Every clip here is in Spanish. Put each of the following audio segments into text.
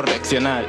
Reaccionar.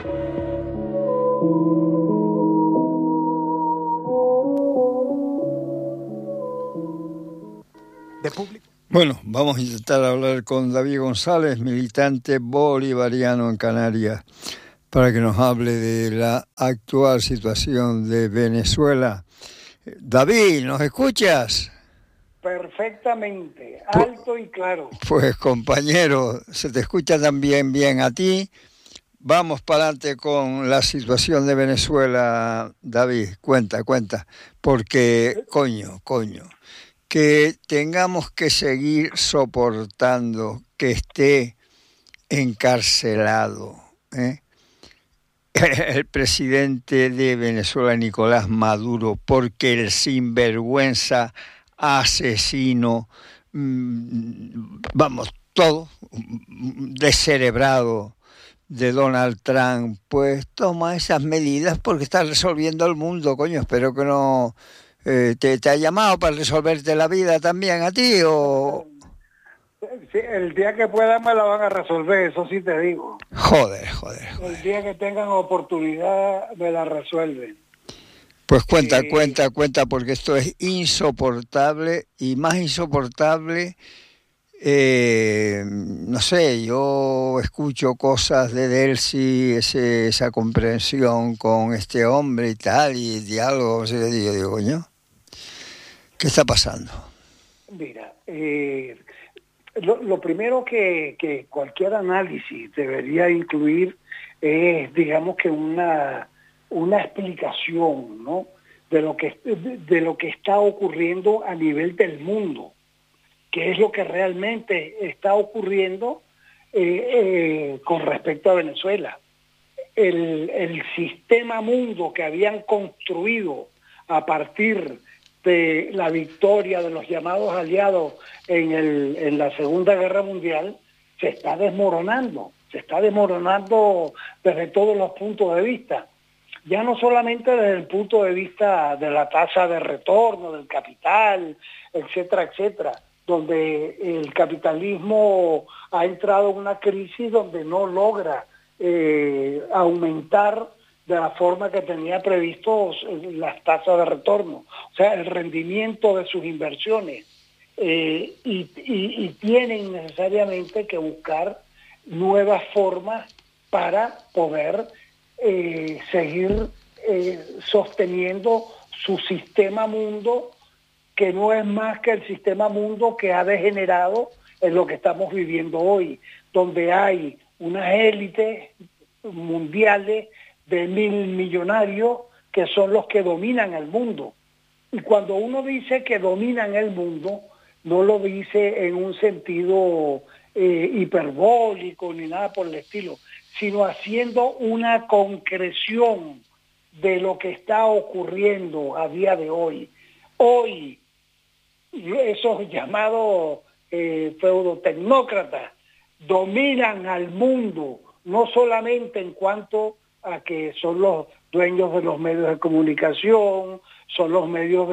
Bueno, vamos a intentar hablar con David González, militante bolivariano en Canarias, para que nos hable de la actual situación de Venezuela. David, ¿nos escuchas? Perfectamente, alto y claro. Pues compañero, se te escucha también bien a ti. Vamos para adelante con la situación de Venezuela, David, cuenta, porque coño, que tengamos que seguir soportando que esté encarcelado, el presidente de Venezuela, Nicolás Maduro, porque el sinvergüenza asesino, todo descerebrado de Donald Trump, pues toma esas medidas porque está resolviendo el mundo, coño. Espero que no te ha llamado para resolverte la vida también a ti, o... Sí, el día que puedan me la van a resolver, eso sí te digo. Joder. El día que tengan oportunidad me la resuelven. Pues cuenta, porque esto es insoportable, y más insoportable, no sé, yo escucho cosas de Delcy, esa comprensión con este hombre y tal, y diálogos, y yo digo, coño, ¿qué está pasando? Mira, lo primero que cualquier análisis debería incluir es, digamos que una explicación, ¿no?, de lo que está ocurriendo a nivel del mundo, que es lo que realmente está ocurriendo con respecto a Venezuela. El sistema mundo que habían construido a partir de la victoria de los llamados aliados en la Segunda Guerra Mundial se está desmoronando desde todos los puntos de vista. Ya no solamente desde el punto de vista de la tasa de retorno del capital, etcétera, donde el capitalismo ha entrado en una crisis donde no logra aumentar de la forma que tenía previsto las tasas de retorno, o sea, el rendimiento de sus inversiones, y tienen necesariamente que buscar nuevas formas para poder seguir sosteniendo su sistema mundo, que no es más que el sistema mundo que ha degenerado en lo que estamos viviendo hoy, donde hay unas élites mundiales de 1.000 millonarios que son los que dominan el mundo. Y cuando uno dice que dominan el mundo, no lo dice en un sentido hiperbólico ni nada por el estilo, sino haciendo una concreción de lo que está ocurriendo a día de hoy. Hoy, esos llamados feudotecnócratas dominan al mundo, no solamente en cuanto a que son los dueños de los medios de comunicación, son los medios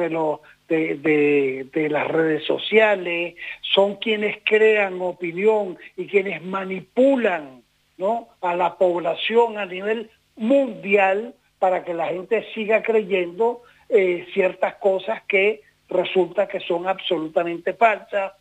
de las redes sociales, son quienes crean opinión y quienes manipulan, ¿no?, a la población a nivel mundial para que la gente siga creyendo ciertas cosas que resulta que son absolutamente falsas,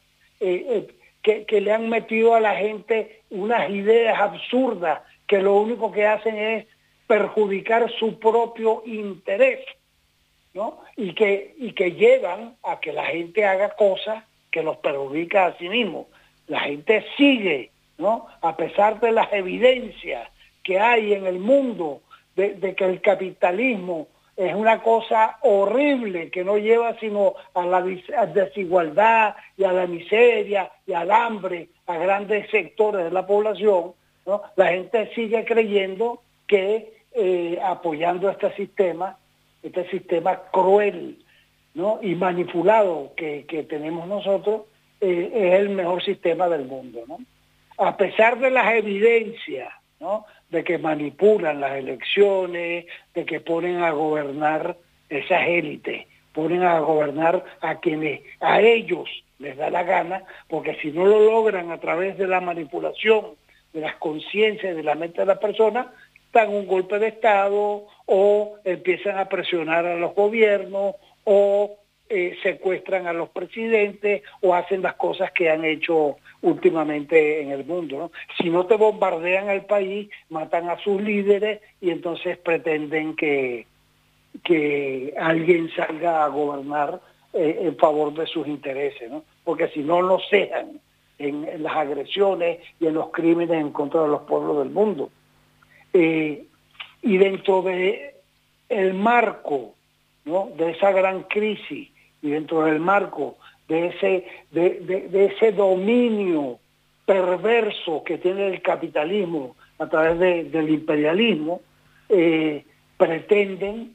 que le han metido a la gente unas ideas absurdas que lo único que hacen es perjudicar su propio interés, ¿no?, y que llevan a que la gente haga cosas que los perjudica a sí mismo. La gente sigue, ¿no?, a pesar de las evidencias que hay en el mundo de que el capitalismo es una cosa horrible que no lleva sino a la desigualdad y a la miseria y al hambre a grandes sectores de la población, ¿no? La gente sigue creyendo que apoyando este sistema cruel, ¿no?, y manipulado que tenemos nosotros, es el mejor sistema del mundo, ¿no? A pesar de las evidencias, ¿no?, de que manipulan las elecciones, de que ponen a gobernar esas élites, ponen a gobernar a quienes a ellos les da la gana, porque si no lo logran a través de la manipulación de las conciencias, de la mente de las personas, dan un golpe de Estado o empiezan a presionar a los gobiernos o secuestran a los presidentes o hacen las cosas que han hecho últimamente en el mundo, ¿no? Si no te bombardean al país, matan a sus líderes y entonces pretenden que alguien salga a gobernar en favor de sus intereses, ¿no? Porque si no, no cejan en las agresiones y en los crímenes en contra de los pueblos del mundo. Y dentro de el marco, ¿no?, de esa gran crisis y dentro del marco de ese dominio perverso que tiene el capitalismo a través del imperialismo, pretenden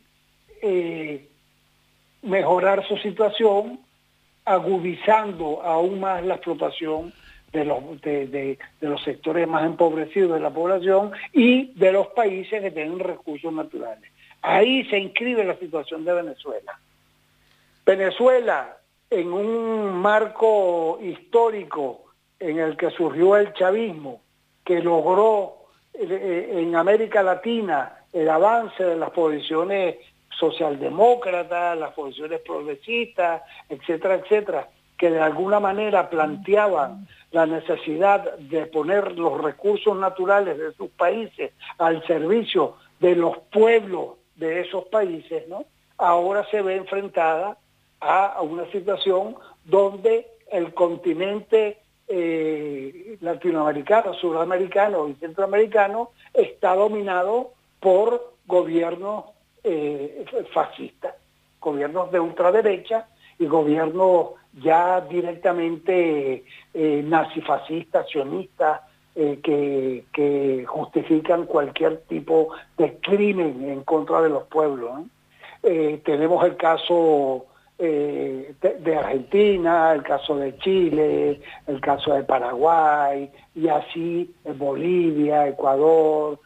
mejorar su situación, agudizando aún más la explotación de los sectores más empobrecidos de la población y de los países que tienen recursos naturales. Ahí se inscribe la situación de Venezuela. Venezuela, en un marco histórico en el que surgió el chavismo, que logró en América Latina el avance de las posiciones socialdemócratas, las posiciones progresistas, etcétera, etcétera, que de alguna manera planteaban la necesidad de poner los recursos naturales de sus países al servicio de los pueblos de esos países, ¿no? Ahora se ve enfrentada a una situación donde el continente latinoamericano, sudamericano y centroamericano está dominado por gobiernos fascistas, gobiernos de ultraderecha y gobiernos ya directamente nazifascistas, sionistas, que justifican cualquier tipo de crimen en contra de los pueblos, ¿no? Tenemos el caso de Argentina, el caso de Chile, el caso de Paraguay, y así Bolivia, Ecuador.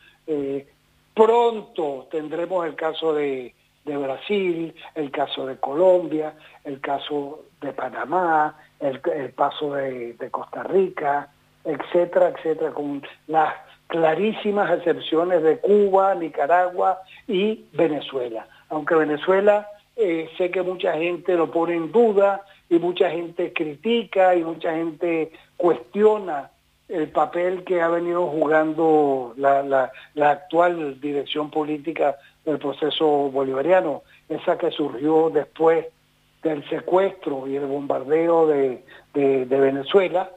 Pronto tendremos el caso de Brasil, el caso de Colombia, el caso de Panamá, el caso de Costa Rica, etcétera, etcétera, con las clarísimas excepciones de Cuba, Nicaragua y Venezuela. Aunque Venezuela, sé que mucha gente lo pone en duda y mucha gente critica y mucha gente cuestiona el papel que ha venido jugando la actual dirección política del proceso bolivariano, esa que surgió después del secuestro y el bombardeo de Venezuela,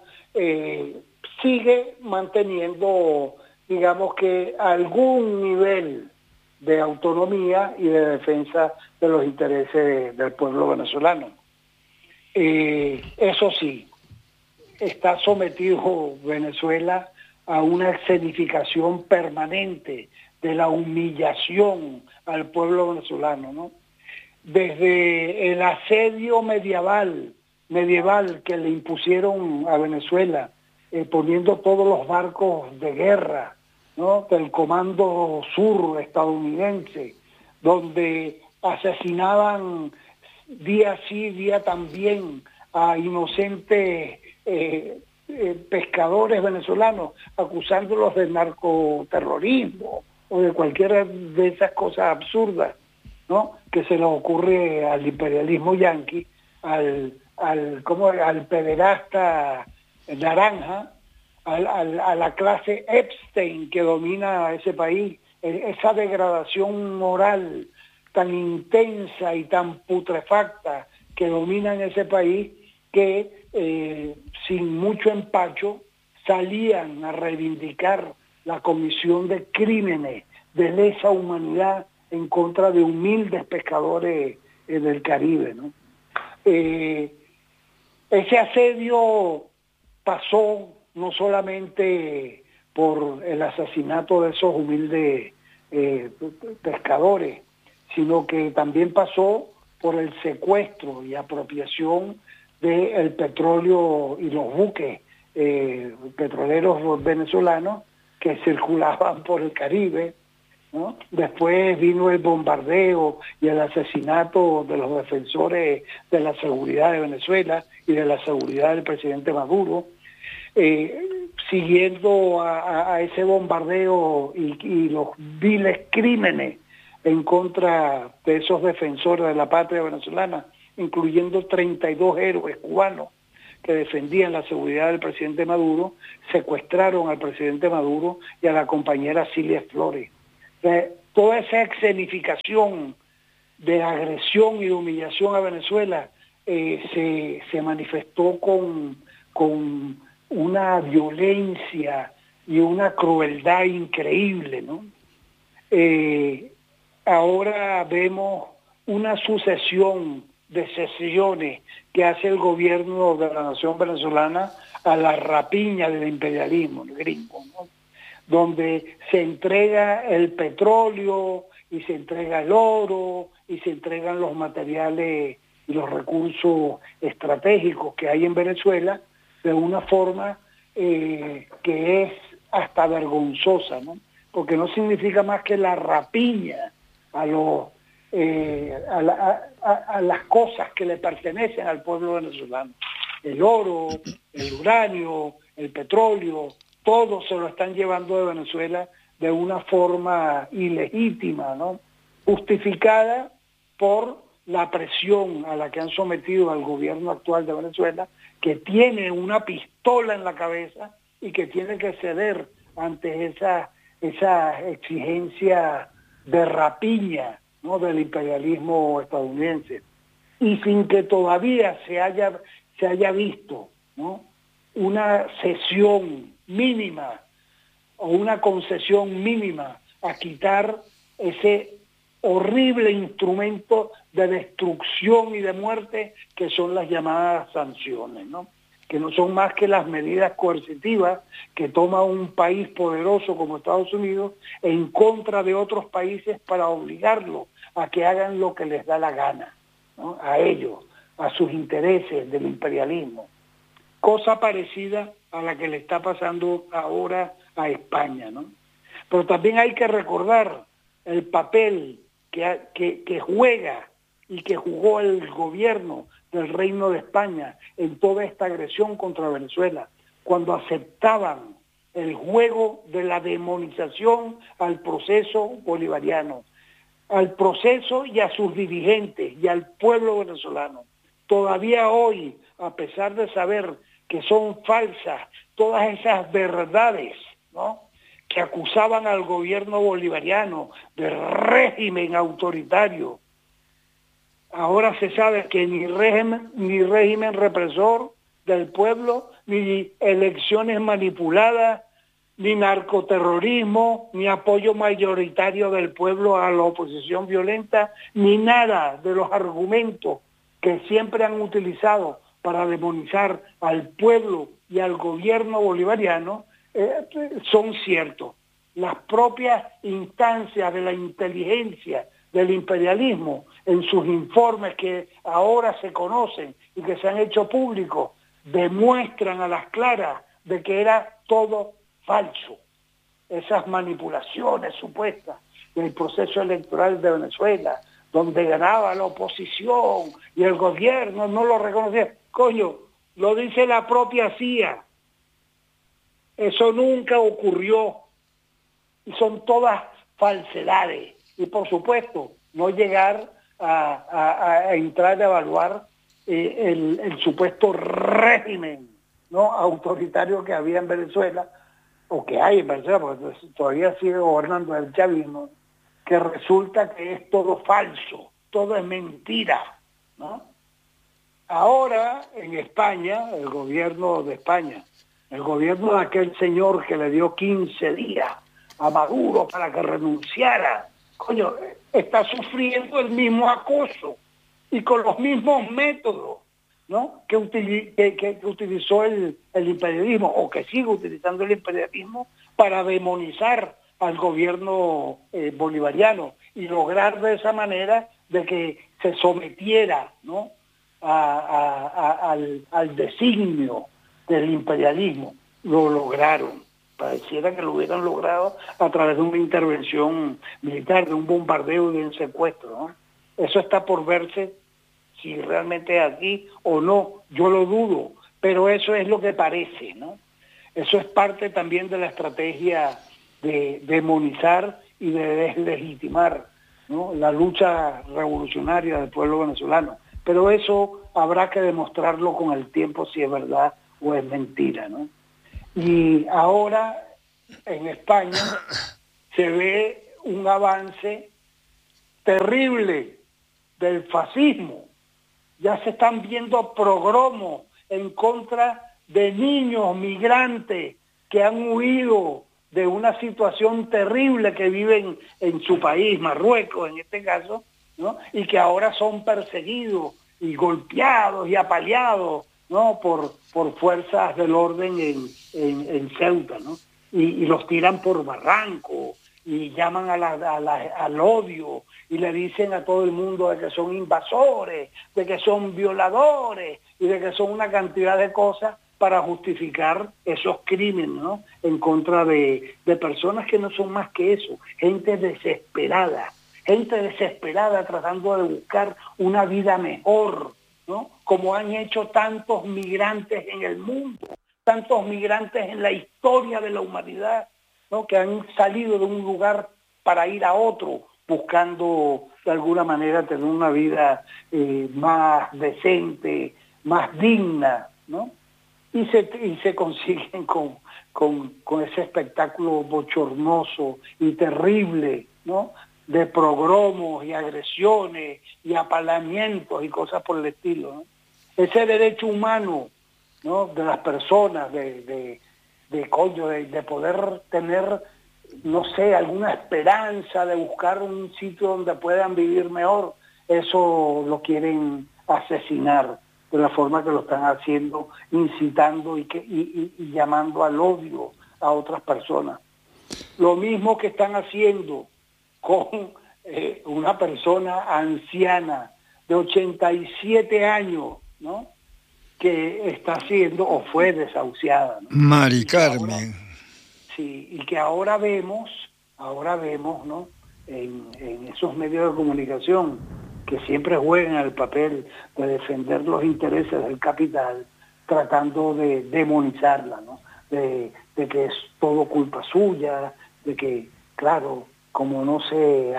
sigue manteniendo, digamos que, algún nivel de autonomía y de defensa de los intereses del pueblo venezolano. Eso sí, está sometido Venezuela a una escenificación permanente de la humillación al pueblo venezolano, ¿no? Desde el asedio medieval que le impusieron a Venezuela, poniendo todos los barcos de guerra, ¿no?, del Comando Sur estadounidense, donde asesinaban día sí, día también a inocentes pescadores venezolanos, acusándolos de narcoterrorismo o de cualquiera de esas cosas absurdas, ¿no?, que se le ocurre al imperialismo yanqui, al pederasta naranja, a la clase Epstein que domina ese país, esa degradación moral tan intensa y tan putrefacta que domina en ese país, que sin mucho empacho salían a reivindicar la comisión de crímenes de lesa humanidad en contra de humildes pescadores del Caribe, ¿no? Ese asedio pasó no solamente por el asesinato de esos humildes pescadores, sino que también pasó por el secuestro y apropiación del petróleo y los buques petroleros venezolanos que circulaban por el Caribe, ¿no? Después vino el bombardeo y el asesinato de los defensores de la seguridad de Venezuela y de la seguridad del presidente Maduro. siguiendo a ese bombardeo y los viles crímenes en contra de esos defensores de la patria venezolana, incluyendo 32 héroes cubanos que defendían la seguridad del presidente Maduro, secuestraron al presidente Maduro y a la compañera Cilia Flores. Toda esa escenificación de agresión y de humillación a Venezuela se manifestó con una violencia y una crueldad increíble, ¿no? Ahora vemos una sucesión de cesiones que hace el gobierno de la nación venezolana a la rapiña del imperialismo gringo, ¿no? Donde se entrega el petróleo y se entrega el oro y se entregan los materiales y los recursos estratégicos que hay en Venezuela de una forma que es hasta vergonzosa, ¿no? Porque no significa más que la rapiña a las cosas que le pertenecen al pueblo venezolano. El oro, el uranio, el petróleo, todo se lo están llevando de Venezuela de una forma ilegítima, ¿no? Justificada por la presión a la que han sometido al gobierno actual de Venezuela, que tiene una pistola en la cabeza y que tiene que ceder ante esa exigencia de rapiña, ¿no?, del imperialismo estadounidense, y sin que todavía se haya visto, ¿no?, una cesión mínima o una concesión mínima a quitar ese horrible instrumento de destrucción y de muerte que son las llamadas sanciones, ¿no?, que no son más que las medidas coercitivas que toma un país poderoso como Estados Unidos en contra de otros países para obligarlos a que hagan lo que les da la gana, ¿no?, a ellos, a sus intereses del imperialismo. Cosa parecida a la que le está pasando ahora a España, ¿no? Pero también hay que recordar el papel que juega y que jugó el gobierno del Reino de España en toda esta agresión contra Venezuela, cuando aceptaban el juego de la demonización al proceso bolivariano, al proceso y a sus dirigentes y al pueblo venezolano. Todavía hoy, a pesar de saber que son falsas todas esas verdades, ¿no?, que acusaban al gobierno bolivariano de régimen autoritario, ahora se sabe que ni régimen represor del pueblo, ni elecciones manipuladas, ni narcoterrorismo, ni apoyo mayoritario del pueblo a la oposición violenta, ni nada de los argumentos que siempre han utilizado para demonizar al pueblo y al gobierno bolivariano son ciertos. Las propias instancias de la inteligencia del imperialismo, en sus informes que ahora se conocen y que se han hecho públicos, demuestran a las claras de que era todo falso. Esas manipulaciones supuestas del proceso electoral de Venezuela, donde ganaba la oposición y el gobierno no lo reconocía. Coño, lo dice la propia CIA. Eso nunca ocurrió. Y son todas falsedades. Y por supuesto, no llegar a entrar a evaluar el supuesto régimen, ¿no?, autoritario que había en Venezuela, o que hay en Venezuela, porque todavía sigue gobernando el chavismo, que resulta que es todo falso, todo es mentira, ¿no? Ahora, en España, el gobierno de España, el gobierno de aquel señor que le dio 15 días a Maduro para que renunciara, coño, está sufriendo el mismo acoso y con los mismos métodos, ¿no?, que utilizó el imperialismo, o que sigue utilizando el imperialismo para demonizar al gobierno bolivariano y lograr de esa manera de que se sometiera, ¿no?, al designio del imperialismo. Lo lograron. Pareciera que lo hubieran logrado a través de una intervención militar, de un bombardeo y de un secuestro, ¿no? Eso está por verse si realmente es así o no. Yo lo dudo, pero eso es lo que parece, ¿no? Eso es parte también de la estrategia de demonizar y de deslegitimar, ¿no?, la lucha revolucionaria del pueblo venezolano. Pero eso habrá que demostrarlo con el tiempo si es verdad o es mentira, ¿no? Y ahora en España se ve un avance terrible del fascismo. Ya se están viendo progromos en contra de niños migrantes que han huido de una situación terrible que viven en su país, Marruecos en este caso, ¿no?, y que ahora son perseguidos y golpeados y apaleados, ¿no?, por fuerzas del orden en Ceuta, ¿no? Y los tiran por barranco y llaman al odio y le dicen a todo el mundo de que son invasores, de que son violadores y de que son una cantidad de cosas para justificar esos crímenes, ¿no?, en contra de personas que no son más que eso, gente desesperada tratando de buscar una vida mejor, ¿no?, como han hecho tantos migrantes en el mundo, tantos migrantes en la historia de la humanidad, ¿no?, que han salido de un lugar para ir a otro, buscando de alguna manera tener una vida más decente, más digna, ¿no? Y se consiguen con ese espectáculo bochornoso y terrible, ¿no?, de progromos y agresiones y apalamientos y cosas por el estilo, ¿no? Ese derecho humano, ¿no?, de las personas, de poder tener, no sé, alguna esperanza de buscar un sitio donde puedan vivir mejor, eso lo quieren asesinar de la forma que lo están haciendo, incitando y llamando al odio a otras personas. Lo mismo que están haciendo con una persona anciana de 87 años, ¿no?, que está siendo o fue desahuciada, ¿no? Mari Carmen. Ahora, sí, y que ahora vemos, ¿no?, en esos medios de comunicación que siempre juegan el papel de defender los intereses del capital, tratando de demonizarla, ¿no?, de que es todo culpa suya, de que, claro, como no se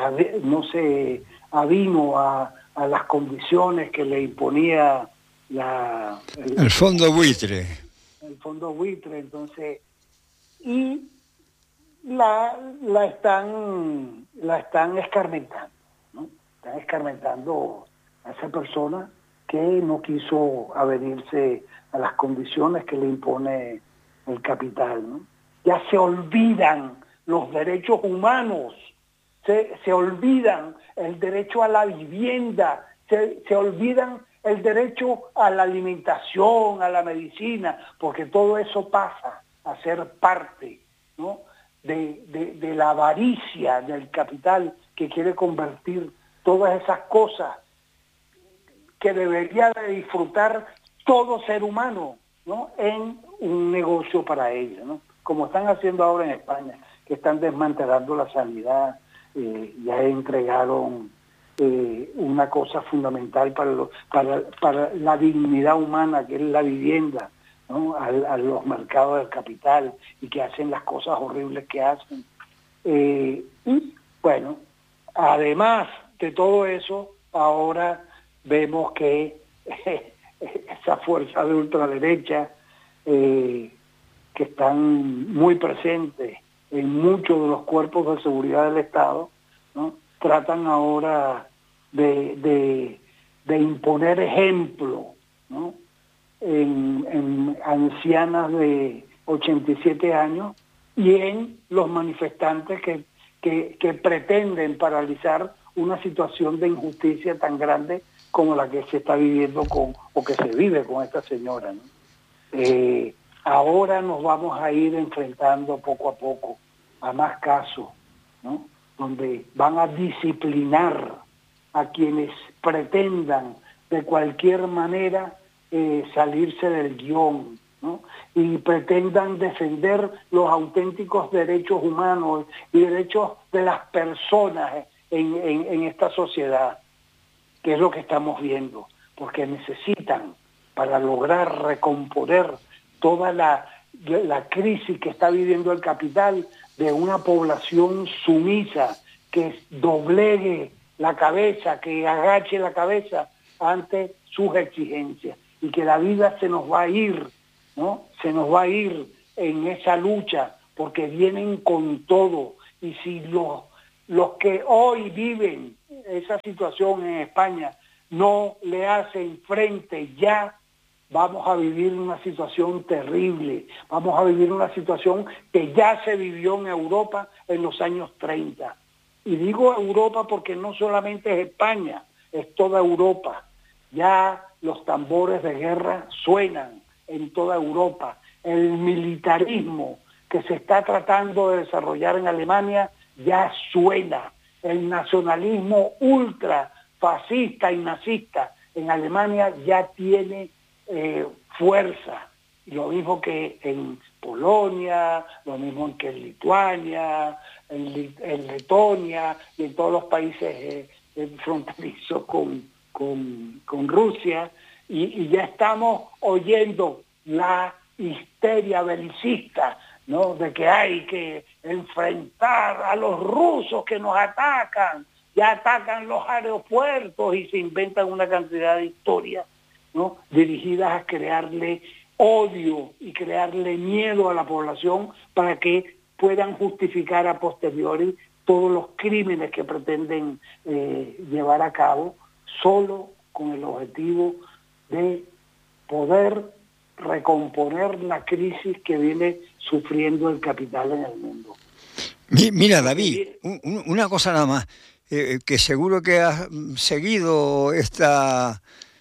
avino a las condiciones que le imponía el fondo buitre. El fondo buitre, entonces, y la están escarmentando, ¿no? Están escarmentando a esa persona que no quiso adherirse a las condiciones que le impone el capital, ¿no? Ya se olvidan los derechos humanos, se olvidan el derecho a la vivienda, se olvidan el derecho a la alimentación, a la medicina, porque todo eso pasa a ser parte, ¿no?, de la avaricia del capital que quiere convertir todas esas cosas que debería de disfrutar todo ser humano, ¿no?, en un negocio para ellos, ¿no?, como están haciendo ahora en España, que están desmantelando la sanidad, ya entregaron una cosa fundamental para la dignidad humana, que es la vivienda, ¿no?, a los mercados del capital, y que hacen las cosas horribles que hacen. Y bueno, además de todo eso, ahora vemos que esa fuerza de ultraderecha que están muy presentes en muchos de los cuerpos de seguridad del Estado, ¿no?, tratan ahora de imponer ejemplo, ¿no?, en ancianas de 87 años y en los manifestantes que pretenden paralizar una situación de injusticia tan grande como la que se está viviendo o que se vive con esta señora, ¿no? Ahora nos vamos a ir enfrentando poco a poco a más casos, ¿no?, donde van a disciplinar a quienes pretendan de cualquier manera salirse del guión, ¿no?, y pretendan defender los auténticos derechos humanos y derechos de las personas en esta sociedad, que es lo que estamos viendo, porque necesitan, para lograr recomponer toda la crisis que está viviendo el capital, de una población sumisa que doblegue la cabeza, que agache la cabeza ante sus exigencias, y que la vida se nos va a ir, ¿no? Se nos va a ir en esa lucha, porque vienen con todo. Y si los que hoy viven esa situación en España no le hacen frente ya, vamos a vivir una situación terrible, vamos a vivir una situación que ya se vivió en Europa en los años 30. Y digo Europa porque no solamente es España, es toda Europa. Ya los tambores de guerra suenan en toda Europa. El militarismo que se está tratando de desarrollar en Alemania ya suena. El nacionalismo ultra fascista y nazista en Alemania ya tiene fuerza. Lo mismo que en Polonia, lo mismo que en Lituania, en Letonia y en todos los países fronterizos con Rusia, y ya estamos oyendo la histeria belicista, ¿no? De que hay que enfrentar a los rusos que nos atacan, ya atacan los aeropuertos, y se inventan una cantidad de historias, ¿no? Dirigidas a crearle odio y crearle miedo a la población para que puedan justificar a posteriori todos los crímenes que pretenden llevar a cabo, solo con el objetivo de poder recomponer la crisis que viene sufriendo el capital en el mundo. Mira, David, una cosa nada más, que seguro que has seguido esta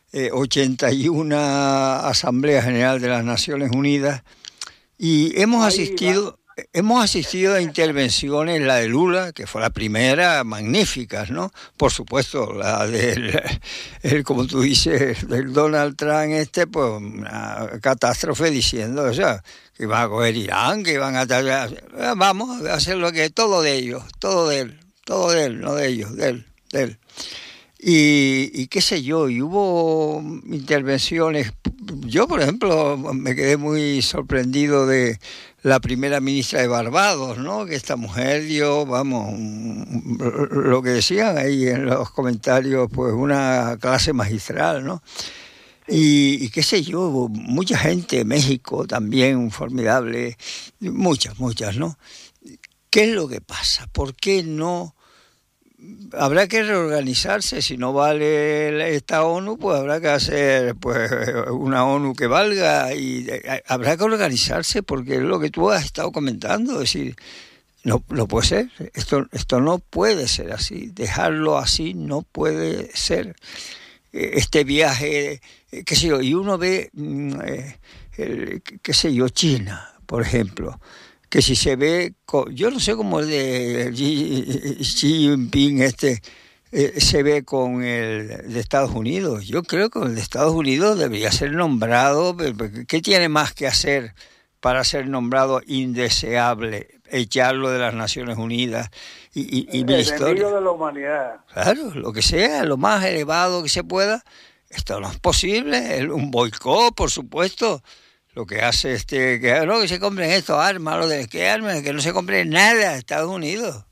81 Asamblea General de las Naciones Unidas, y hemos asistido a intervenciones, la de Lula, que fue la primera, magníficas, ¿no? Por supuesto, la del, como tú dices, del Donald Trump, pues una catástrofe, diciendo, o sea, que iban a coger Irán, que iban a vamos a hacer lo que todo de ellos, todo de él, no de ellos, de él. Y qué sé yo, y hubo intervenciones. Yo, por ejemplo, me quedé muy sorprendido de la primera ministra de Barbados, ¿no? Que esta mujer dio, vamos, lo que decían ahí en los comentarios, pues una clase magistral, ¿no? Y qué sé yo, mucha gente, México también, formidable, muchas, ¿no? ¿Qué es lo que pasa? ¿Por qué no? Habrá que reorganizarse. Si no vale esta ONU, pues habrá que hacer pues una ONU que valga, y habrá que organizarse, porque es lo que tú has estado comentando, es decir, no puede ser, esto no puede ser así, dejarlo así no puede ser. Este viaje, qué sé yo, y uno ve, qué sé yo, China, por ejemplo, que si se ve, yo no sé cómo el de Xi Jinping se ve con el de Estados Unidos. Yo creo que el de Estados Unidos debería ser nombrado. ¿Qué tiene más que hacer para ser nombrado indeseable? Echarlo de las Naciones Unidas y el enemigo de la humanidad. Claro, lo que sea, lo más elevado que se pueda. Esto no es posible. Un boicot, por supuesto. Lo que hace que se compren estos armas, lo de qué armas, que no se compren nada a Estados Unidos.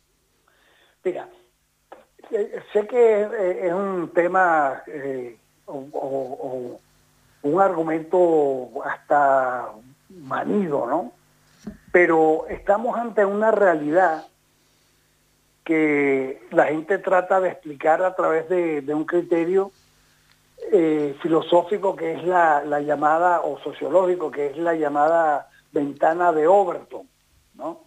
Mira, sé que es un tema o un argumento hasta manido, ¿no? Pero estamos ante una realidad que la gente trata de explicar a través de un criterio filosófico, que es la llamada, o sociológico, que es la llamada ventana de Overton, ¿no?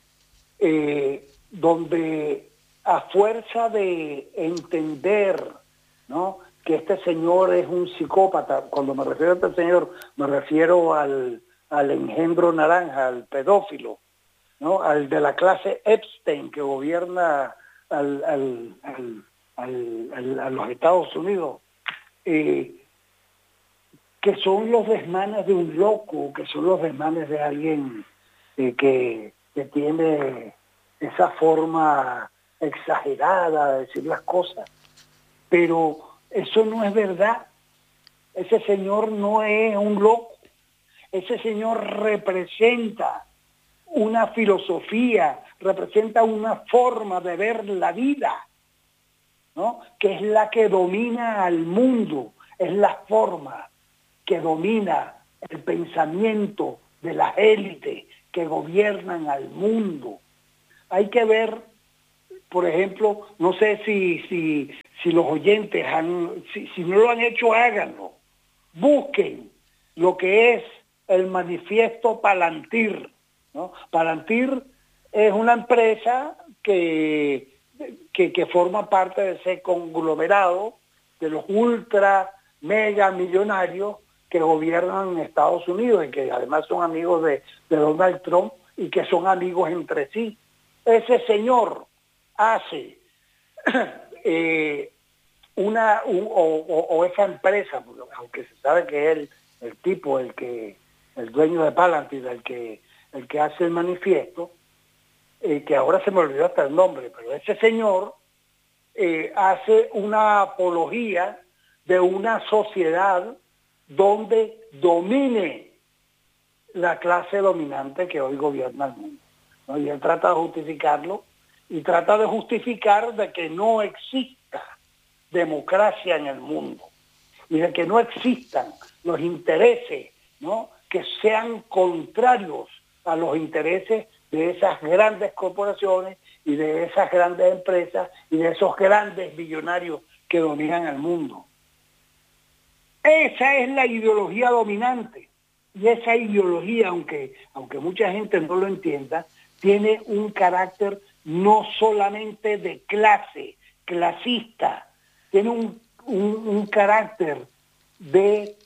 Donde a fuerza de entender, ¿no?, que este señor es un psicópata. Cuando me refiero a este señor, me refiero al engendro naranja, al pedófilo, ¿no?, al de la clase Epstein, que gobierna a los Estados Unidos, que son los desmanes de un loco, que son los desmanes de alguien que tiene esa forma exagerada de decir las cosas. Pero eso no es verdad. Ese señor no es un loco. Ese señor representa una filosofía, representa una forma de ver la vida, ¿no? Que es la que domina al mundo, es la forma que domina el pensamiento de las élites que gobiernan al mundo. Hay que ver, por ejemplo, no sé si los oyentes si no lo han hecho, háganlo. Busquen lo que es el manifiesto Palantir, ¿no? Palantir es una empresa que forma parte de ese conglomerado de los ultra mega millonarios que gobiernan en Estados Unidos y que además son amigos de Donald Trump y que son amigos entre sí. Ese señor hace esa empresa, aunque se sabe que es el tipo, el dueño de Palantir, el que hace el manifiesto, que ahora se me olvidó hasta el nombre, pero ese señor hace una apología de una sociedad donde domine la clase dominante que hoy gobierna el mundo, ¿no? Y él trata de justificarlo y trata de justificar de que no exista democracia en el mundo y de que no existan los intereses, ¿no?, que sean contrarios a los intereses de esas grandes corporaciones y de esas grandes empresas y de esos grandes millonarios que dominan el mundo. Esa es la ideología dominante. Y esa ideología, aunque mucha gente no lo entienda, tiene un carácter no solamente de clase, clasista, tiene un carácter de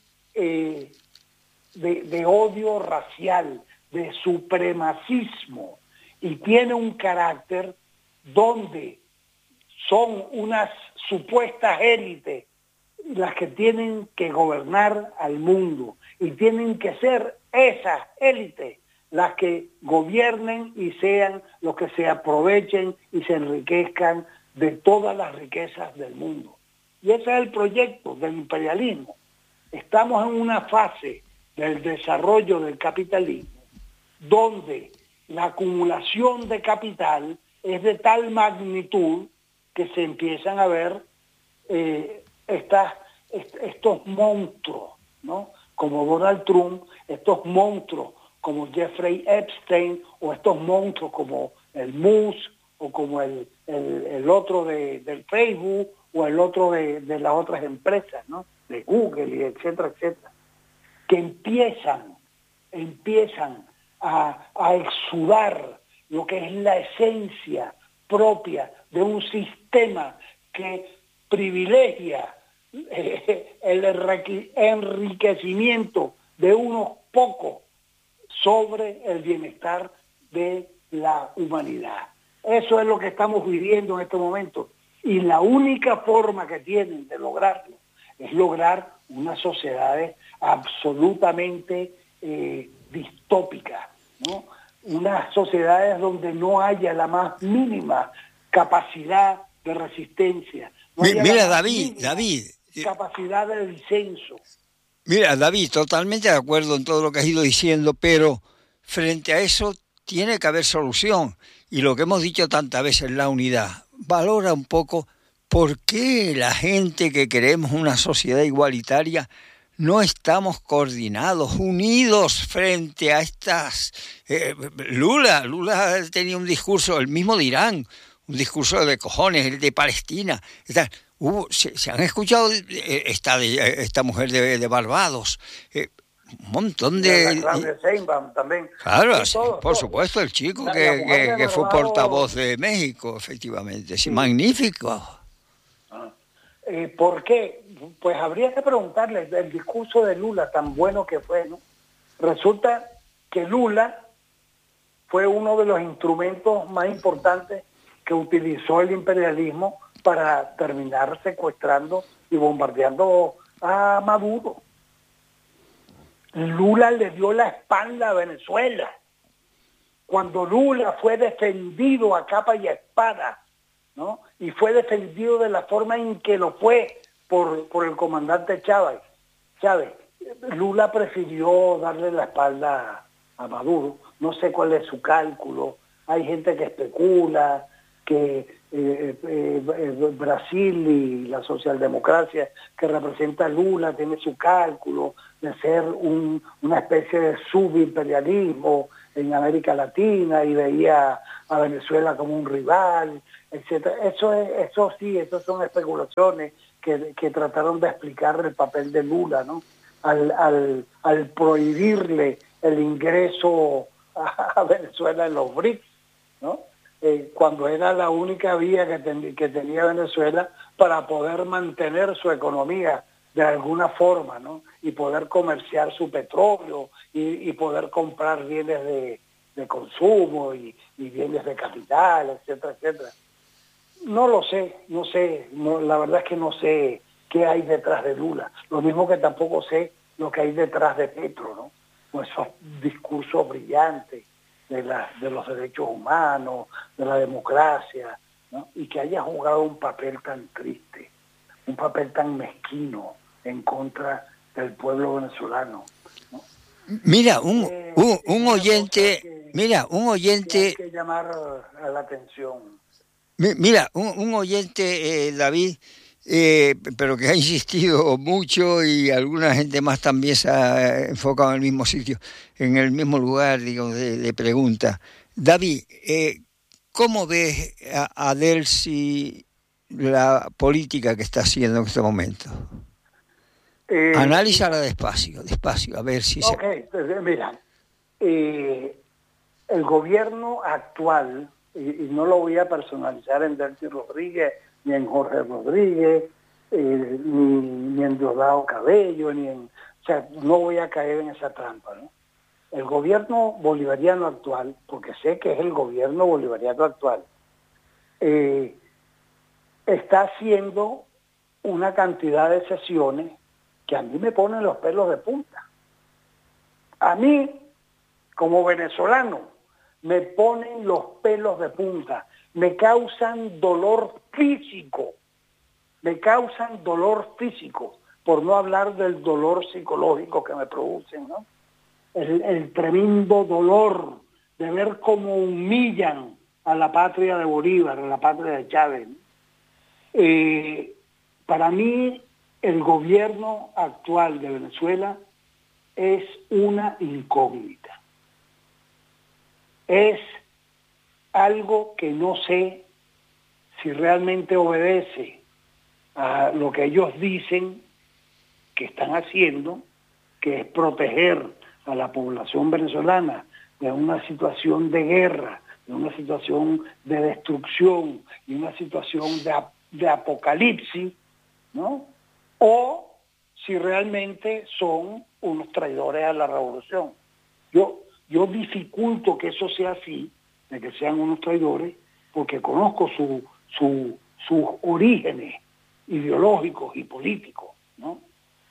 odio racial, de supremacismo, y tiene un carácter donde son unas supuestas élites las que tienen que gobernar al mundo y tienen que ser esas élites las que gobiernen y sean los que se aprovechen y se enriquezcan de todas las riquezas del mundo. Y ese es el proyecto del imperialismo. Estamos en una fase del desarrollo del capitalismo donde la acumulación de capital es de tal magnitud que se empiezan a ver estos monstruos, ¿no?, como Donald Trump, estos monstruos como Jeffrey Epstein, o estos monstruos como el Musk, o como el otro del Facebook, o el otro de las otras empresas, ¿no?, de Google, y etcétera, etcétera, que empiezan a exudar lo que es la esencia propia de un sistema que privilegia el enriquecimiento de unos pocos sobre el bienestar de la humanidad. Eso es lo que estamos viviendo en este momento. Y la única forma que tienen de lograrlo es lograr unas sociedades absolutamente distópicas, ¿no? Unas sociedades donde no haya la más mínima capacidad de resistencia. No Mira, David, capacidad de disenso. Mira, David, totalmente de acuerdo en todo lo que has ido diciendo, pero frente a eso tiene que haber solución. Y lo que hemos dicho tantas veces, la unidad. Valora un poco por qué la gente que queremos una sociedad igualitaria no estamos coordinados, unidos frente a estas... Lula tenía un discurso, el mismo de Irán, un discurso de cojones, el de Palestina. Se han escuchado esta mujer de Barbados, un montón de... La Sheinbaum también. Claro, sí, todo, por supuesto, el chico la que fue Barbados, portavoz de México, efectivamente. Sí, magnífico. ¿Por qué? Pues habría que preguntarle el discurso de Lula, tan bueno que fue, ¿no? Resulta que Lula fue uno de los instrumentos más importantes que utilizó el imperialismo para terminar secuestrando y bombardeando a Maduro. Lula le dio la espalda a Venezuela. Cuando Lula fue defendido a capa y a espada, ¿no?, y fue defendido de la forma en que lo fue por el comandante Chávez, Lula prefirió darle la espalda a Maduro. No sé cuál es su cálculo. Hay gente que especula que Brasil y la socialdemocracia que representa Lula tiene su cálculo de ser una especie de subimperialismo en América Latina y veía a Venezuela como un rival, etcétera. Eso sí, esas son especulaciones que trataron de explicar el papel de Lula, ¿no? Al prohibirle el ingreso a Venezuela en los BRICS, ¿no? Cuando era la única vía que tenía Venezuela para poder mantener su economía de alguna forma, ¿no? Y poder comerciar su petróleo y poder comprar bienes de consumo y bienes de capital, etcétera, etcétera. No lo sé, la verdad es que no sé qué hay detrás de Lula. Lo mismo que tampoco sé lo que hay detrás de Petro, ¿no? Con esos discursos brillantes de los derechos humanos, de la democracia, ¿no? Y que haya jugado un papel tan triste, un papel tan mezquino en contra del pueblo venezolano, ¿no? Mira, un oyente, Que hay que llamar a la atención. Mira, un oyente, David, pero que ha insistido mucho y alguna gente más también se ha enfocado en el mismo sitio, en el mismo lugar, digamos, de pregunta. David, ¿cómo ves a Delcy la política que está haciendo en este momento? Analízala despacio, a ver si Ok, mira, el gobierno actual, y no lo voy a personalizar en Delcy Rodríguez, ni en Jorge Rodríguez, ni en Diosdado Cabello, o sea, no voy a caer en esa trampa, ¿no? El gobierno bolivariano actual, porque sé que es el gobierno bolivariano actual, está haciendo una cantidad de sesiones que a mí me ponen los pelos de punta. A mí, como venezolano, me ponen los pelos de punta, me causan dolor físico, por no hablar del dolor psicológico que me producen, ¿no? El tremendo dolor de ver cómo humillan a la patria de Bolívar, a la patria de Chávez. Para mí, el gobierno actual de Venezuela es una incógnita. Es algo que no sé si realmente obedece a lo que ellos dicen que están haciendo, que es proteger a la población venezolana de una situación de guerra, de una situación de destrucción y una situación de apocalipsis, ¿no? O si realmente son unos traidores a la revolución. Yo dificulto que eso sea así, de que sean unos traidores, porque conozco sus orígenes ideológicos y políticos, ¿no?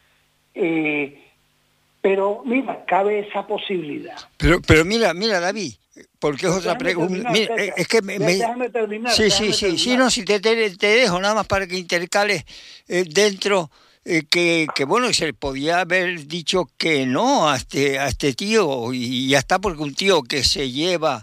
Pero mira, cabe esa posibilidad. Pero mira, David, porque es otra pregunta. Es que déjame terminar. Sí, no, si te dejo nada más para que intercales dentro que bueno, se podía haber dicho que no a este tío y ya está, porque un tío que se lleva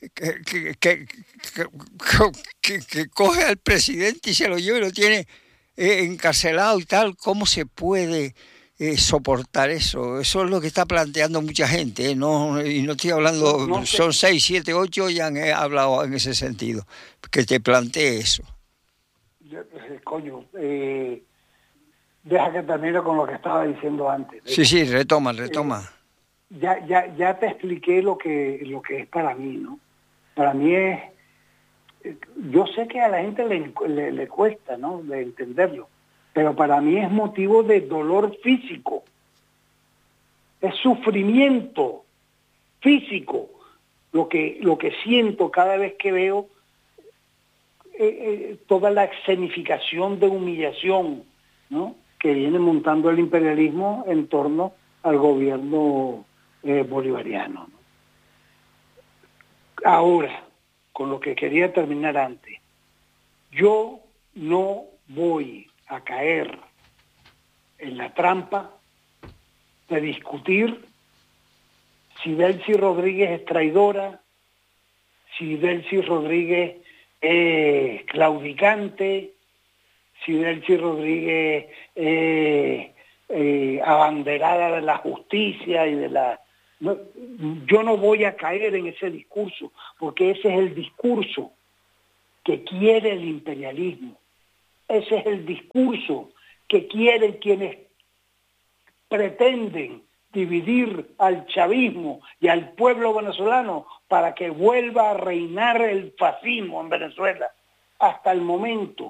que coge al presidente y se lo lleva y lo tiene encarcelado y tal, ¿cómo se puede soportar eso? Eso es lo que está planteando mucha gente, ¿no? Y no estoy hablando, no sé. Son 6, 7, 8 y han hablado en ese sentido, que te plantee eso. Coño, deja que termine con lo que estaba diciendo antes. Sí, retoma. Ya te expliqué lo que es para mí, ¿no? Para mí es, yo sé que a la gente le cuesta, ¿no?, de entenderlo, pero para mí es motivo de dolor físico, es sufrimiento físico lo que siento cada vez que veo toda la escenificación de humillación, ¿no?, que viene montando el imperialismo en torno al gobierno bolivariano, ¿no? Ahora, con lo que quería terminar antes, yo no voy a caer en la trampa de discutir si Delcy Rodríguez es traidora, si Delcy Rodríguez es claudicante, si Delcy Rodríguez es abanderada de la justicia y de la... No, yo no voy a caer en ese discurso, porque ese es el discurso que quiere el imperialismo. Ese es el discurso que quieren quienes pretenden dividir al chavismo y al pueblo venezolano para que vuelva a reinar el fascismo en Venezuela. Hasta el momento,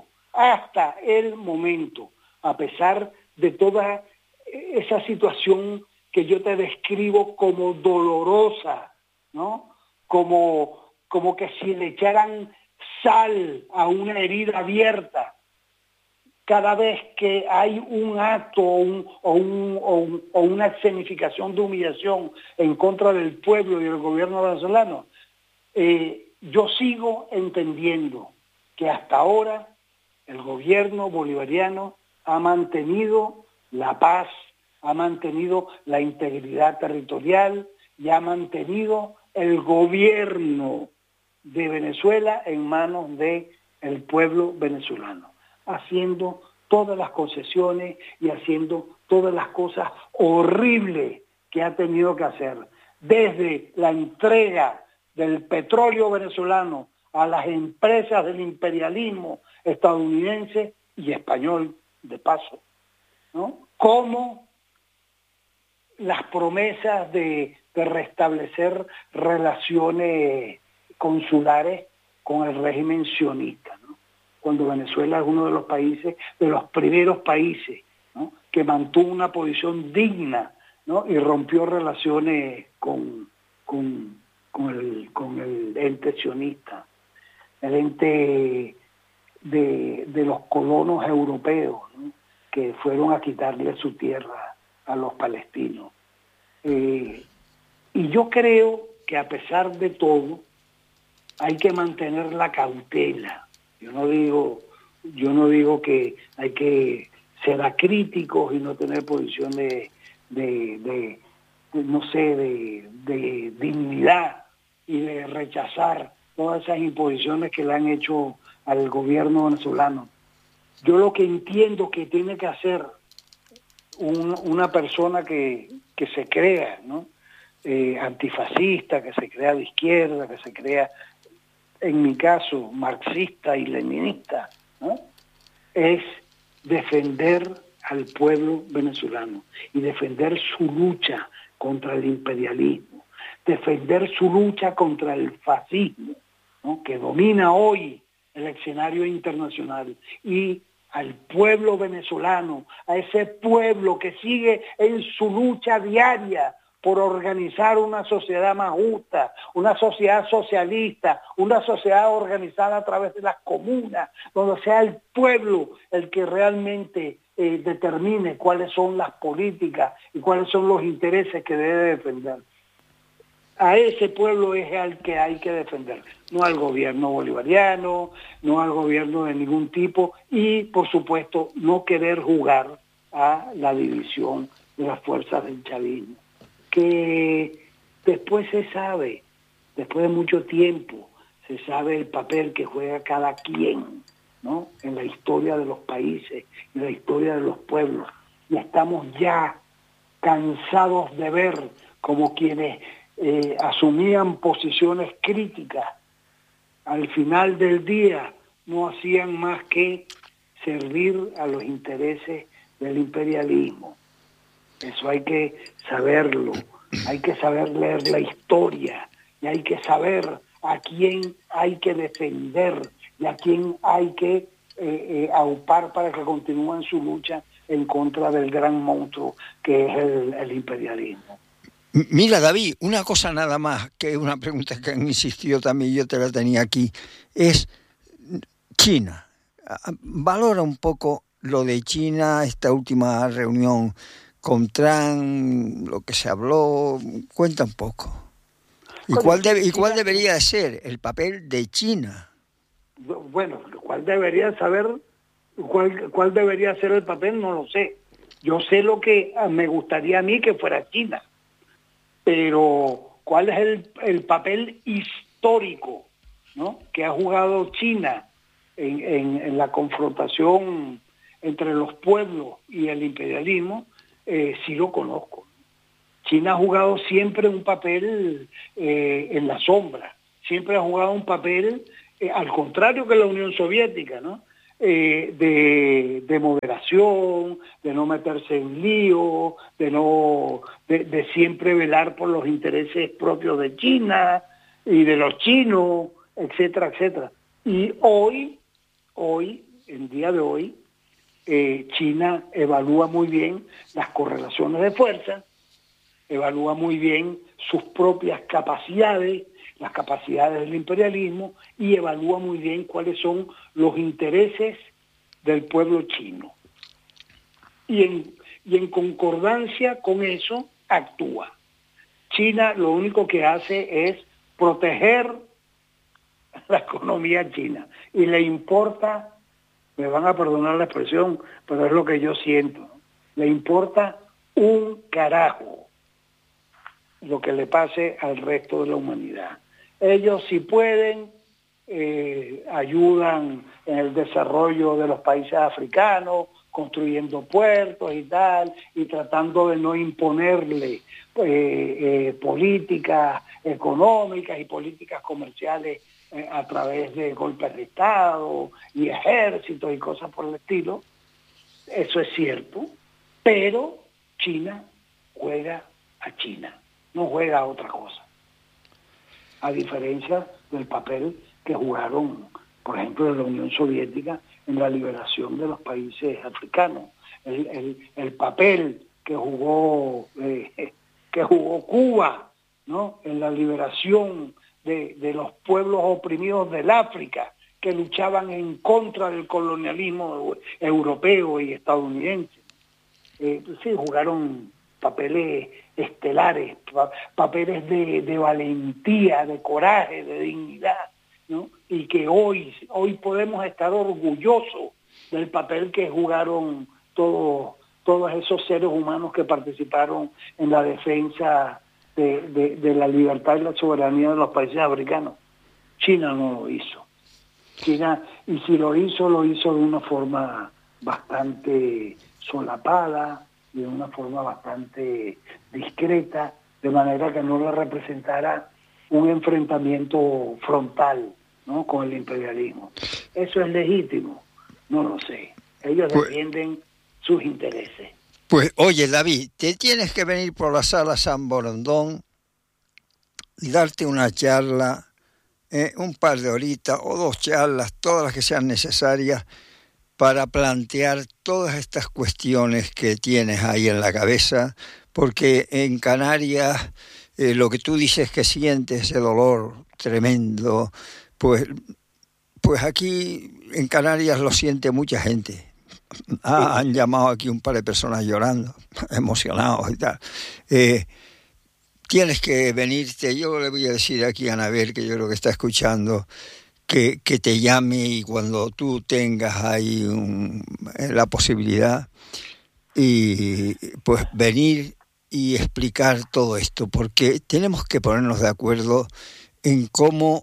a pesar de toda esa situación que yo te describo como dolorosa, ¿no? Como que si le echaran sal a una herida abierta, cada vez que hay un acto o una escenificación de humillación en contra del pueblo y del gobierno venezolano, yo sigo entendiendo que hasta ahora el gobierno bolivariano ha mantenido la paz, ha mantenido la integridad territorial y ha mantenido el gobierno de Venezuela en manos del pueblo venezolano, haciendo todas las concesiones y haciendo todas las cosas horribles que ha tenido que hacer, desde la entrega del petróleo venezolano a las empresas del imperialismo estadounidense y español, de paso, ¿no? Como las promesas de restablecer relaciones consulares con el régimen sionista, ¿no? Cuando Venezuela es uno de los países, de los primeros países, ¿no?, que mantuvo una posición digna, ¿no?, y rompió relaciones con el ente sionista, el ente de los colonos europeos, ¿no?, que fueron a quitarle su tierra a los palestinos. Y yo creo que a pesar de todo hay que mantener la cautela. Yo no digo que hay que ser acríticos y no tener posición de dignidad y de rechazar todas esas imposiciones que le han hecho al gobierno venezolano. Yo lo que entiendo que tiene que hacer una persona que se crea, ¿no?, antifascista, que se crea de izquierda, que se crea, en mi caso, marxista y leninista, ¿no?, es defender al pueblo venezolano y defender su lucha contra el imperialismo, defender su lucha contra el fascismo, ¿no?, que domina hoy el escenario internacional, y al pueblo venezolano, a ese pueblo que sigue en su lucha diaria por organizar una sociedad más justa, una sociedad socialista, una sociedad organizada a través de las comunas, donde sea el pueblo el que realmente determine cuáles son las políticas y cuáles son los intereses que debe defender. A ese pueblo es al que hay que defender, no al gobierno bolivariano, no al gobierno de ningún tipo, y por supuesto no querer jugar a la división de las fuerzas del chavismo, que después se sabe, después de mucho tiempo, se sabe el papel que juega cada quien, ¿no?, en la historia de los países, en la historia de los pueblos, y estamos ya cansados de ver como quienes asumían posiciones críticas, al final del día no hacían más que servir a los intereses del imperialismo. Eso hay que saberlo, hay que saber leer la historia y hay que saber a quién hay que defender y a quién hay que aupar para que continúen su lucha en contra del gran monstruo que es el imperialismo. Mira, David, una cosa nada más, que es una pregunta que han insistido también, yo te la tenía aquí, es China. Valora un poco lo de China, esta última reunión con Trump, lo que se habló, cuenta un poco. ¿Y cuál debería de ser el papel de China? Bueno, cuál debería ser el papel, no lo sé. Yo sé lo que me gustaría a mí que fuera China, pero ¿cuál es el papel histórico, ¿no?, que ha jugado China en la confrontación entre los pueblos y el imperialismo? Sí lo conozco. China ha jugado siempre un papel en la sombra, siempre ha jugado un papel, al contrario que la Unión Soviética, ¿no?, de moderación, de no meterse en lío, de siempre velar por los intereses propios de China y de los chinos, etcétera, etcétera. Y hoy, en día de hoy, China evalúa muy bien las correlaciones de fuerza, evalúa muy bien sus propias capacidades, las capacidades del imperialismo, y evalúa muy bien cuáles son los intereses del pueblo chino. Y en concordancia con eso actúa. China lo único que hace es proteger la economía china y le importa, me van a perdonar la expresión, pero es lo que yo siento, ¿no?, le importa un carajo lo que le pase al resto de la humanidad. Ellos, si pueden, ayudan en el desarrollo de los países africanos, construyendo puertos y tal, y tratando de no imponerle políticas económicas y políticas comerciales a través de golpes de Estado y ejércitos y cosas por el estilo. Eso es cierto, pero China juega a China, no juega a otra cosa. A diferencia del papel que jugaron, por ejemplo, de la Unión Soviética en la liberación de los países africanos, el papel que jugó Cuba, ¿no?, en la liberación de los pueblos oprimidos del África, que luchaban en contra del colonialismo europeo y estadounidense. Sí, jugaron papeles estelares, papeles de valentía, de coraje, de dignidad, ¿no? Y que hoy podemos estar orgullosos del papel que jugaron todos esos seres humanos que participaron en la defensa de la libertad y la soberanía de los países africanos. China no lo hizo. China, y si lo hizo de una forma bastante solapada, de una forma bastante discreta, de manera que no le representara un enfrentamiento frontal, ¿no?, con el imperialismo. ¿Eso es legítimo? No lo sé. Ellos defienden sus intereses. Pues oye, David, te tienes que venir por la sala San Borondón y darte una charla, un par de horitas o 2 charlas, todas las que sean necesarias, para plantear todas estas cuestiones que tienes ahí en la cabeza, porque en Canarias lo que tú dices que sientes, ese dolor tremendo, pues aquí en Canarias lo siente mucha gente. Han llamado aquí un par de personas llorando, emocionados y tal. Tienes que venirte. Yo le voy a decir aquí a Anabel, que yo creo que está escuchando, que te llame, y cuando tú tengas ahí la posibilidad, y pues venir y explicar todo esto, porque tenemos que ponernos de acuerdo en cómo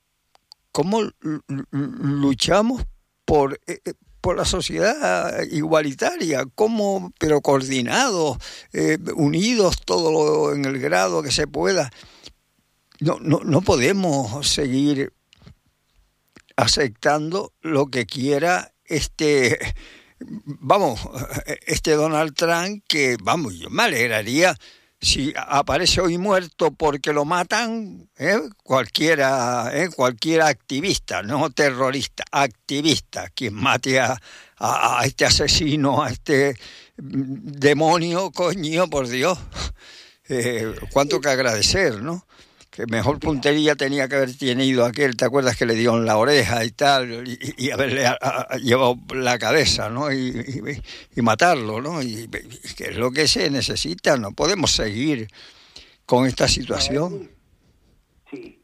luchamos por la sociedad igualitaria, pero coordinados, unidos, todo en el grado que se pueda. No podemos seguir aceptando lo que quiera este Donald Trump, que yo me alegraría si aparece hoy muerto porque lo matan, cualquier activista, no terrorista, activista, quien mate a este asesino, a este demonio, coño, por Dios, cuánto que agradecer, ¿no? Que mejor puntería tenía que haber tenido aquel, ¿te acuerdas que le dio en la oreja y tal, y haberle llevado la cabeza, ¿no? Y matarlo, ¿no? Y que es lo que se necesita. No podemos seguir con esta situación. Sí.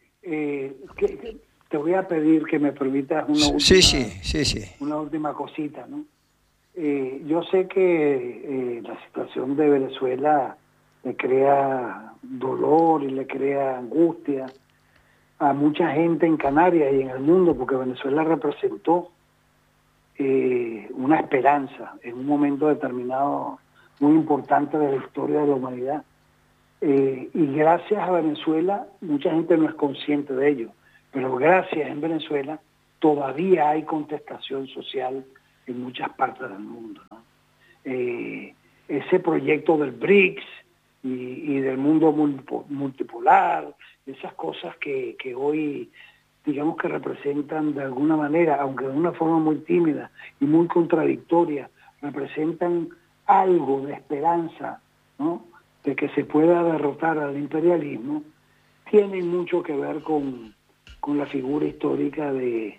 Te voy a pedir que me permitas una última cosita, ¿no? Yo sé que la situación de Venezuela le crea dolor y le crea angustia a mucha gente en Canarias y en el mundo, porque Venezuela representó una esperanza en un momento determinado muy importante de la historia de la humanidad. Y gracias a Venezuela, mucha gente no es consciente de ello, pero gracias en Venezuela todavía hay contestación social en muchas partes del mundo, ¿no? Ese proyecto del BRICS y del mundo multipolar, esas cosas que hoy, digamos que representan de alguna manera, aunque de una forma muy tímida y muy contradictoria, representan algo de esperanza, ¿no?, de que se pueda derrotar al imperialismo, tienen mucho que ver con la figura histórica del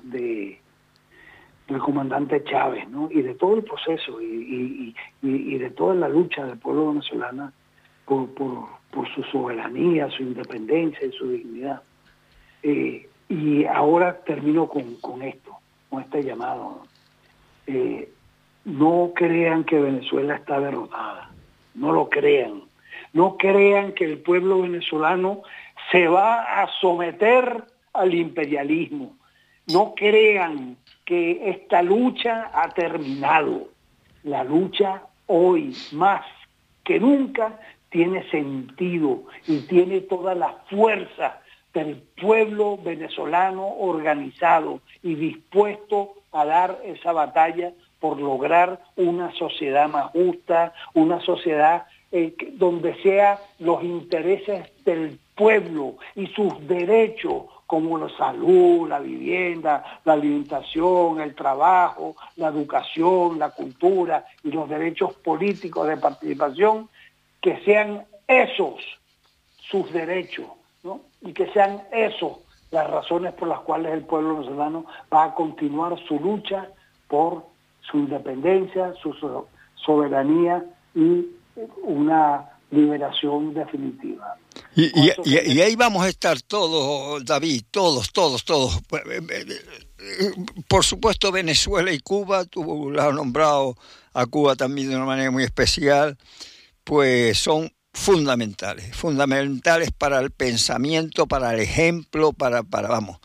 comandante Chávez, ¿no?, y de todo el proceso y de toda la lucha del pueblo venezolano por su soberanía, su independencia y su dignidad. Y ahora termino con esto, con este llamado. No crean que Venezuela está derrotada, no lo crean. No crean que el pueblo venezolano se va a someter al imperialismo. No crean que esta lucha ha terminado. La lucha hoy, más que nunca, tiene sentido y tiene toda la fuerza del pueblo venezolano organizado y dispuesto a dar esa batalla por lograr una sociedad más justa, una sociedad donde sea los intereses del pueblo y sus derechos como la salud, la vivienda, la alimentación, el trabajo, la educación, la cultura y los derechos políticos de participación, que sean esos sus derechos, ¿no?, y que sean esos las razones por las cuales el pueblo venezolano va a continuar su lucha por su independencia, su soberanía y una liberación definitiva. Y ahí vamos a estar todos, David, todos. Por supuesto, Venezuela y Cuba, tú lo has nombrado a Cuba también de una manera muy especial, pues son fundamentales para el pensamiento, para el ejemplo, vamos.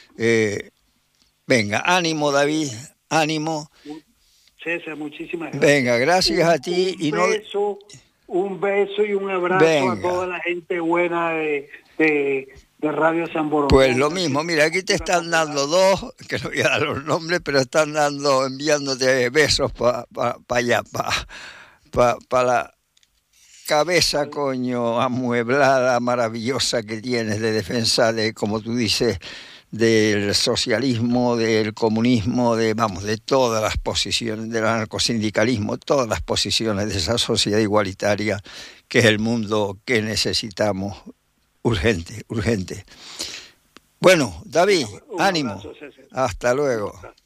Venga, ánimo, David, ánimo. César, muchísimas gracias. Venga, gracias a ti. Un beso y un abrazo a toda la gente buena de Radio San Borondón. Pues lo mismo, mira, aquí te están dando dos, que no voy a dar los nombres, pero están enviándote besos para allá, para la cabeza, coño, amueblada, maravillosa que tienes de defensa de, como tú dices, del socialismo, del comunismo, de todas las posiciones, del anarcosindicalismo, todas las posiciones de esa sociedad igualitaria que es el mundo que necesitamos urgente. Bueno, David, ánimo. Hasta luego.